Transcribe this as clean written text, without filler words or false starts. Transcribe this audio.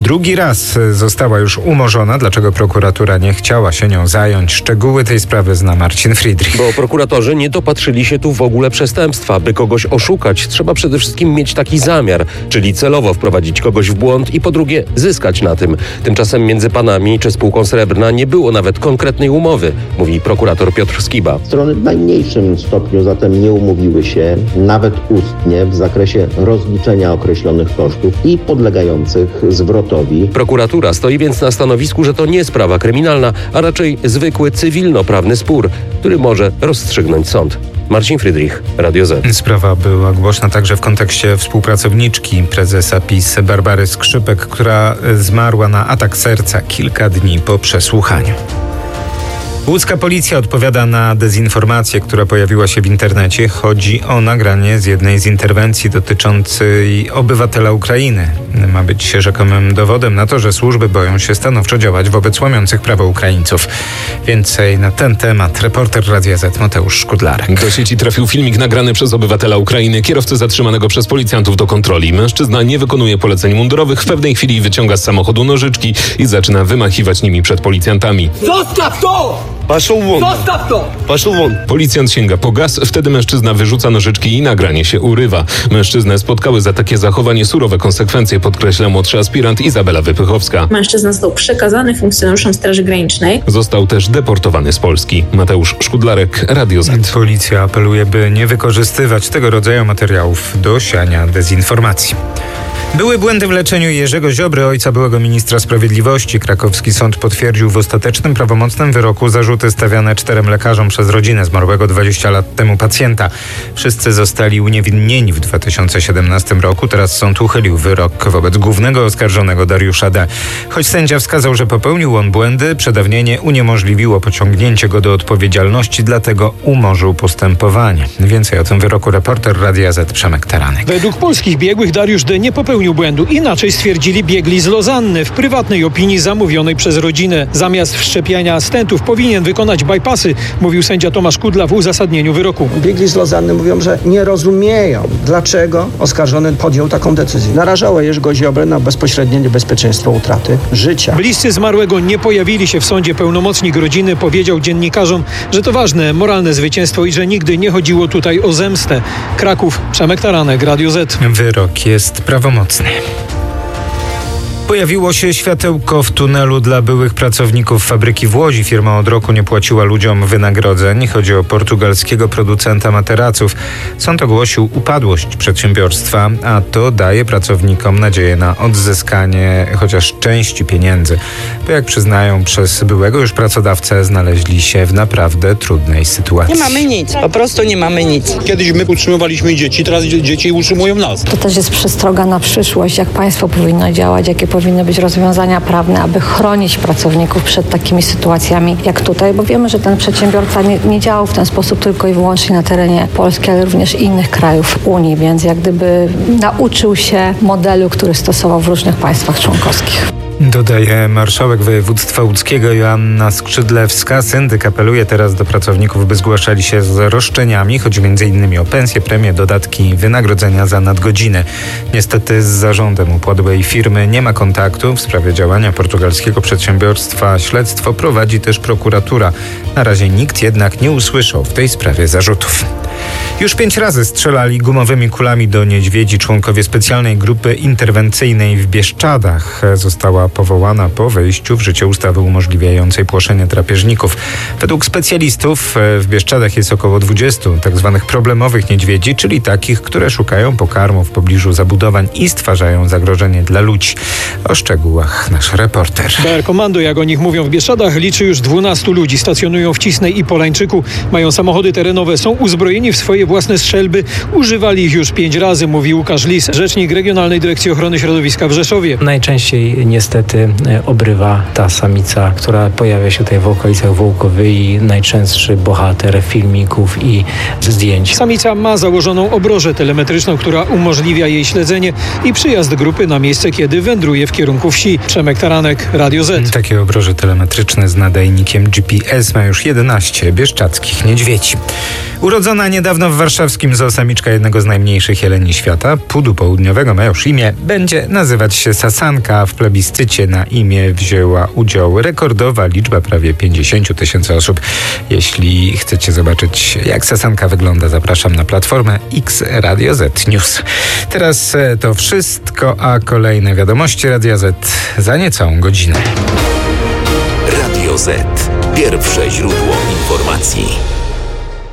Drugi raz została już umorzona. Dlaczego prokuratura nie chciała się nią zająć? Szczegóły tej sprawy zna Marcin Friedrich. Bo prokuratorzy nie dopatrzyli się tu w ogóle przestępstwa. By kogoś oszukać, trzeba przede wszystkim mieć taki zamiar, czyli celowo wprowadzić kogoś w błąd i po drugie zyskać na tym. Tymczasem między panami czy spółką Srebrna nie było nawet konkretnej umowy, mówi prokurator Piotr Skiba. Strony w najmniejszym stopniu zatem nie umówiły się, nawet ustnie, w zakresie rozliczenia określonych kosztów i podlegających zwrotowi. Prokuratura stoi więc na stanowisku, że to nie sprawa kryminalna, a raczej zwykły cywilnoprawny spór, który może rozstrzygnąć sąd. Marcin Friedrich, Radio Z. Sprawa była głośna także w kontekście współpracowniczki prezesa PiS Barbary Skrzypek, która zmarła na atak serca kilka dni po przesłuchaniu. Łódzka policja odpowiada na dezinformację, która pojawiła się w internecie. Chodzi o nagranie z jednej z interwencji dotyczącej obywatela Ukrainy. Ma być rzekomym dowodem na to, że służby boją się stanowczo działać wobec łamiących prawo Ukraińców. Więcej na ten temat reporter Radia Z Mateusz Szkudlarek. Do sieci trafił filmik nagrany przez obywatela Ukrainy, kierowcę zatrzymanego przez policjantów do kontroli. Mężczyzna nie wykonuje poleceń mundurowych, w pewnej chwili wyciąga z samochodu nożyczki i zaczyna wymachiwać nimi przed policjantami. Zostaw to! Пошел вон! Zostaw to! Пошел вон! Policjant sięga po gaz, wtedy mężczyzna wyrzuca nożyczki i nagranie się urywa. Mężczyznę spotkały za takie zachowanie surowe konsekwencje, podkreśla młodszy aspirant Izabela Wypychowska. Mężczyzna został przekazany funkcjonariuszom Straży Granicznej. Został też deportowany z Polski. Mateusz Szkudlarek, Radio Z. Policja apeluje, by nie wykorzystywać tego rodzaju materiałów do siania dezinformacji. Były błędy w leczeniu Jerzego Ziobry, ojca byłego ministra sprawiedliwości. Krakowski sąd potwierdził w ostatecznym prawomocnym wyroku zarzuty stawiane 4 lekarzom przez rodzinę zmarłego 20 lat temu pacjenta. Wszyscy zostali uniewinnieni w 2017 roku. Teraz sąd uchylił wyrok wobec głównego oskarżonego Dariusza D. Choć sędzia wskazał, że popełnił on błędy, przedawnienie uniemożliwiło pociągnięcie go do odpowiedzialności, dlatego umorzył postępowanie. Więcej o tym wyroku reporter Radia Z Przemek Taranek. Według polskich biegłych Dariusz D. nie popełnił błędu. Inaczej stwierdzili biegli z Lozanny w prywatnej opinii zamówionej przez rodzinę. Zamiast wszczepiania stentów powinien wykonać bypassy, mówił sędzia Tomasz Kudla w uzasadnieniu wyroku. Biegli z Lozanny mówią, że nie rozumieją, dlaczego oskarżony podjął taką decyzję. Narażało Jerzego Ziobrę na bezpośrednie niebezpieczeństwo utraty życia. Bliscy zmarłego nie pojawili się w sądzie. Pełnomocnik rodziny powiedział dziennikarzom, że to ważne moralne zwycięstwo i że nigdy nie chodziło tutaj o zemstę. Kraków, Przemek Taranek, Radio Z. Wyrok jest prawomocny. Pojawiło się światełko w tunelu dla byłych pracowników fabryki w Łodzi. Firma od roku nie płaciła ludziom wynagrodzeń. Chodzi o portugalskiego producenta materaców. Sąd ogłosił upadłość przedsiębiorstwa, a to daje pracownikom nadzieję na odzyskanie chociaż części pieniędzy. Bo jak przyznają przez byłego już pracodawcę, znaleźli się w naprawdę trudnej sytuacji. Nie mamy nic, po prostu nie mamy nic. Kiedyś my utrzymywaliśmy dzieci, teraz dzieci utrzymują nas. To też jest przestroga na przyszłość, jak państwo powinno działać, jakie powinny być rozwiązania prawne, aby chronić pracowników przed takimi sytuacjami jak tutaj, bo wiemy, że ten przedsiębiorca nie działał w ten sposób tylko i wyłącznie na terenie Polski, ale również innych krajów Unii, więc jak gdyby nauczył się modelu, który stosował w różnych państwach członkowskich. Dodaje marszałek województwa łódzkiego Joanna Skrzydlewska. Syndyk apeluje teraz do pracowników, by zgłaszali się z roszczeniami. Chodzi m.in. o pensje, premie, dodatki, wynagrodzenia za nadgodziny. Niestety z zarządem upadłej firmy nie ma kontaktu. W sprawie działania portugalskiego przedsiębiorstwa śledztwo prowadzi też prokuratura. Na razie nikt jednak nie usłyszał w tej sprawie zarzutów. Już 5 razy strzelali gumowymi kulami do niedźwiedzi członkowie specjalnej grupy interwencyjnej w Bieszczadach. Została powołana po wejściu w życie ustawy umożliwiającej płoszenie drapieżników. Według specjalistów w Bieszczadach jest około 20 tzw. problemowych niedźwiedzi, czyli takich, które szukają pokarmu w pobliżu zabudowań i stwarzają zagrożenie dla ludzi. O szczegółach nasz reporter. BR Komando, jak o nich mówią w Bieszczadach, liczy już 12 ludzi. Stacjonują w Cisnej i Polańczyku. Mają samochody terenowe, są uzbrojeni w swoje własne strzelby. Używali ich już 5 razy, mówi Łukasz Lis, rzecznik Regionalnej Dyrekcji Ochrony Środowiska w Rzeszowie. Najczęściej niestety obrywa ta samica, która pojawia się tutaj w okolicach Wołkowy i najczęstszy bohater filmików i zdjęć. Samica ma założoną obrożę telemetryczną, która umożliwia jej śledzenie i przyjazd grupy na miejsce, kiedy wędruje w kierunku wsi. Przemek Taranek, Radio Z. Takie obroże telemetryczne z nadajnikiem GPS ma już 11 bieszczadzkich niedźwiedzi. Urodzona niedawno w warszawskim zoo samiczka jednego z najmniejszych jeleni świata, pudu południowego, ma już imię, będzie nazywać się Sasanka. W plebiscycie na imię wzięła udział rekordowa liczba prawie 50 000 osób. Jeśli chcecie zobaczyć, jak Sasanka wygląda, zapraszam na platformę X Radio Z News. Teraz to wszystko, a kolejne wiadomości Radia Z za niecałą godzinę. Radio Z. Pierwsze źródło informacji.